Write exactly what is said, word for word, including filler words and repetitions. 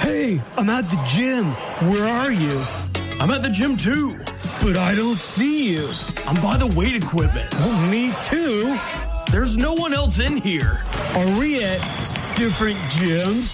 Hey, I'm at the gym. Where are you? I'm at the gym too. But I don't see you. I'm by the weight equipment. Well, me too. There's no one else in here. Are we at different gyms?